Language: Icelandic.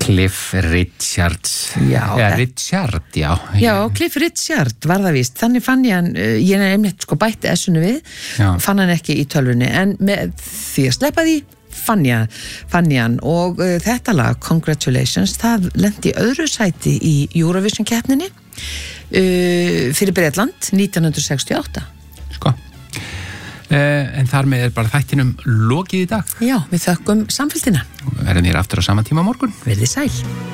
Cliff Richards. Richard, já. Já, Cliff Richard var það víst. Þannig fann ég hann, ég nefnitt sko bætti S-unu við, fann hann ekki í tölvunni, en með því að sleppa því fann ég hann og þetta lag, Congratulations, það lenti í öðru sæti í Eurovision keppninni fyrir Bretland 1968. Sko. En þar með bara þættinum lokið í dag. Já, við þökkum samfylgdina. Verðum hér aftur á sama tíma á morgun. Verðið sæl.